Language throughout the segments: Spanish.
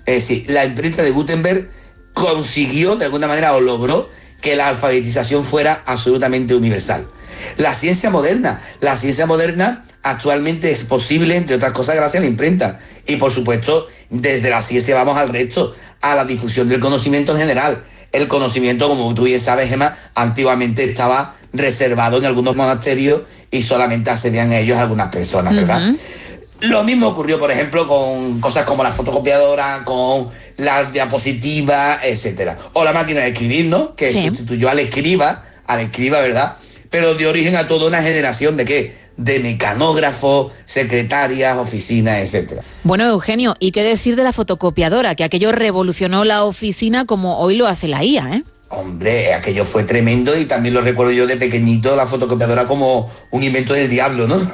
Es decir, la imprenta de Gutenberg consiguió, de alguna manera, o logró que la alfabetización fuera absolutamente universal. La ciencia moderna actualmente es posible, entre otras cosas, gracias a la imprenta. Y, por supuesto, desde la ciencia vamos al resto, a la difusión del conocimiento en general. El conocimiento, como tú bien sabes, Gemma, antiguamente estaba reservado en algunos monasterios y solamente accedían a ellos algunas personas, ¿verdad? Lo mismo ocurrió, por ejemplo, con cosas como la fotocopiadora, con las diapositivas, etcétera. O la máquina de escribir, ¿no? Que sustituyó al escriba, ¿verdad? Pero dio origen a toda una generación de ¿qué? De mecanógrafos, secretarias, oficinas, etcétera. Bueno, Eugenio, ¿y qué decir de la fotocopiadora? Que aquello revolucionó la oficina como hoy lo hace la IA, ¿eh? Hombre, aquello fue tremendo y también lo recuerdo yo de pequeñito, la fotocopiadora como un invento del diablo, ¿no?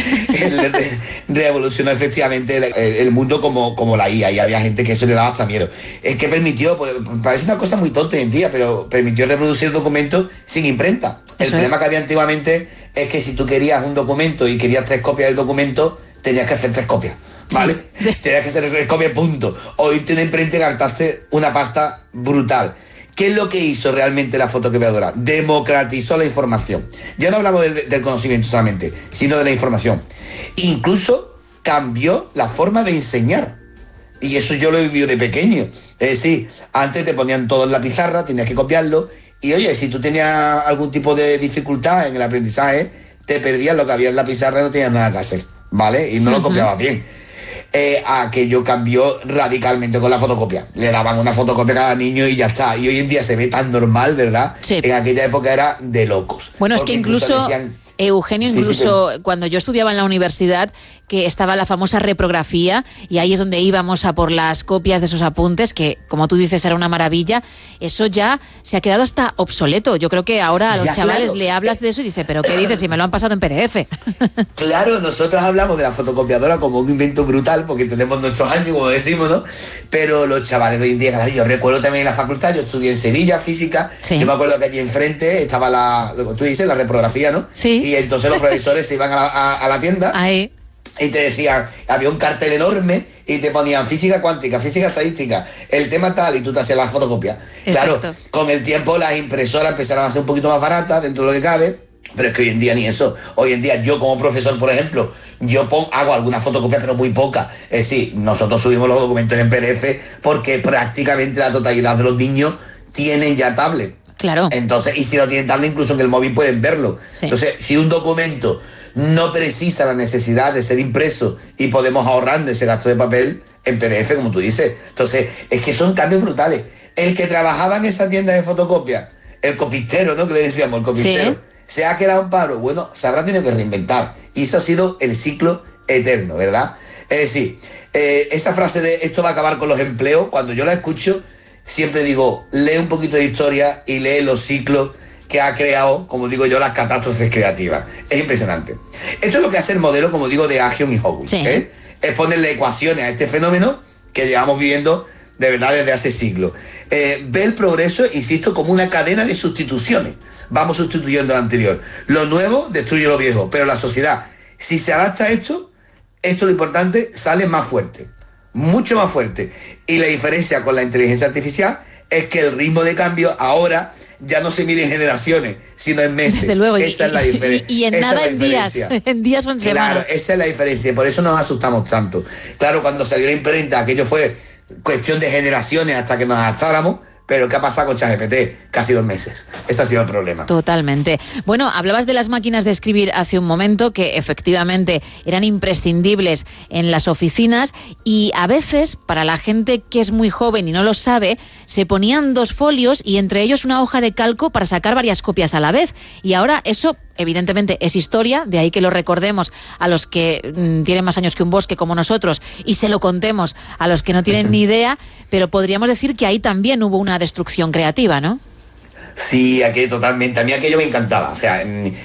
Revolucionó efectivamente el mundo como la IA, y había gente que eso le daba hasta miedo. Es que permitió, pues, parece una cosa muy tonta hoy en día, pero permitió reproducir documentos sin imprenta. El problema que había antiguamente es que si tú querías un documento y querías 3 copias del documento, tenías que hacer 3 copias, ¿vale? Tenías que hacer 3 copias, punto. O irte una imprenta y gastaste una pasta brutal. ¿Qué es lo que hizo realmente la fotocopiadora? Democratizó la información. Ya no hablamos del conocimiento solamente, sino de la información. Incluso cambió la forma de enseñar. Y eso yo lo he vivido de pequeño. Es decir, antes te ponían todo en la pizarra, tenías que copiarlo. Y oye, si tú tenías algún tipo de dificultad en el aprendizaje, te perdías lo que había en la pizarra y no tenías nada que hacer, ¿vale? Y no lo copiabas bien. Aquello cambió radicalmente con la fotocopia. Le daban una fotocopia a cada niño y ya está. Y hoy en día se ve tan normal, ¿verdad? Sí. En aquella época era de locos. Bueno, es que incluso decían, Eugenio, cuando yo estudiaba en la universidad, que estaba la famosa reprografía, y ahí es donde íbamos a por las copias de esos apuntes, que, como tú dices, era una maravilla. Eso ya se ha quedado hasta obsoleto. Yo creo que ahora a los chavales le hablas de eso y dice, ¿pero qué dices? Si me lo han pasado en PDF. Claro, nosotros hablamos de la fotocopiadora como un invento brutal, porque tenemos nuestros años, como decimos, ¿no? Pero los chavales de hoy en día, yo recuerdo también en la facultad, yo estudié en Sevilla, física, yo me acuerdo que allí enfrente estaba lo que tú dices, la reprografía, ¿no? Sí. Y entonces los profesores se iban a la tienda. Ahí. Y te decían, había un cartel enorme y te ponían física cuántica, física estadística, el tema tal, y tú te hacías la fotocopia. Exacto. Claro, con el tiempo las impresoras empezaron a ser un poquito más baratas dentro de lo que cabe, pero es que hoy en día ni eso. Hoy en día yo como profesor, por ejemplo, hago alguna fotocopia, pero muy poca. Es decir, nosotros subimos los documentos en PDF porque prácticamente la totalidad de los niños tienen ya tablet. Claro. Entonces, y si no tienen tablet, incluso en el móvil pueden verlo. Sí. Entonces, si un documento no precisa la necesidad de ser impreso y podemos ahorrar ese gasto de papel en PDF, como tú dices. Entonces, es que son cambios brutales. El que trabajaba en esa tienda de fotocopia, el copistero, ¿no? Que le decíamos, el copistero, ¿sí? Se ha quedado en paro. Bueno, se habrá tenido que reinventar. Y eso ha sido el ciclo eterno, ¿verdad? Es decir, esa frase de esto va a acabar con los empleos, cuando yo la escucho, siempre digo, lee un poquito de historia y lee los ciclos que ha creado, como digo yo, las catástrofes creativas. Es impresionante. Esto es lo que hace el modelo, como digo, de Agion y Howitt. Sí. Es ponerle ecuaciones a este fenómeno que llevamos viviendo de verdad desde hace siglos. Ve el progreso, insisto, como una cadena de sustituciones. Vamos sustituyendo lo anterior. Lo nuevo destruye lo viejo, pero la sociedad, si se adapta a esto es lo importante, sale más fuerte, mucho más fuerte. Y la diferencia con la inteligencia artificial es que el ritmo de cambio ahora ya no se mide en generaciones, sino en meses. Desde luego, esa es la diferencia. Y en nada en días. En días o en semanas. Claro, esa es la diferencia. Por eso nos asustamos tanto. Claro, cuando salió la imprenta, aquello fue cuestión de generaciones hasta que nos adaptáramos. Pero ¿qué ha pasado con ChatGPT? Casi 2 meses. Ese ha sido el problema. Totalmente. Bueno, hablabas de las máquinas de escribir hace un momento, que efectivamente eran imprescindibles en las oficinas, y a veces, para la gente que es muy joven y no lo sabe, se ponían 2 folios y entre ellos una hoja de calco para sacar varias copias a la vez. Y ahora eso, evidentemente, es historia, de ahí que lo recordemos a los que tienen más años que un bosque como nosotros y se lo contemos a los que no tienen ni idea, pero podríamos decir que ahí también hubo una destrucción creativa, ¿no? Sí, aquello totalmente. A mí aquello me encantaba. O sea,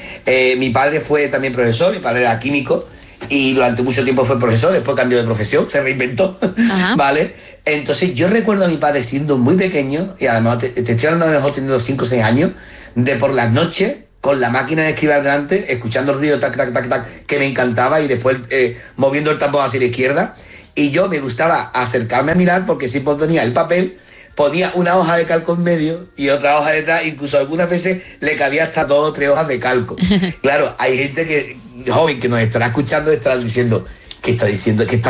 mi padre fue también profesor, mi padre era químico y durante mucho tiempo fue profesor, después cambió de profesión, se reinventó, ¿vale? Entonces yo recuerdo a mi padre siendo muy pequeño, y además te estoy hablando de mejor teniendo 5 o 6 años, de por las noches, con la máquina de escribir delante, escuchando el ruido, tac, tac, tac, tac, que me encantaba, y después moviendo el tambor hacia la izquierda. Y yo me gustaba acercarme a mirar porque si ponía el papel, ponía una hoja de calco en medio y otra hoja detrás, incluso algunas veces le cabía hasta 2 o 3 hojas de calco. Claro, hay gente joven que nos estará escuchando y estará diciendo, ¿qué está diciendo? ¿Qué está